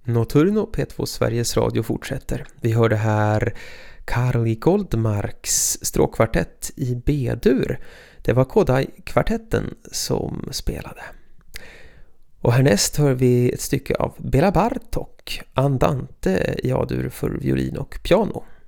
Notturno P2 Sveriges Radio fortsätter. Vi hörde här Karli Goldmarks stråkkvartett i B-dur. Det var Kodai-kvartetten som spelade. Och härnäst hör vi ett stycke av Bela Bartok, Andante i A-dur för violin och piano.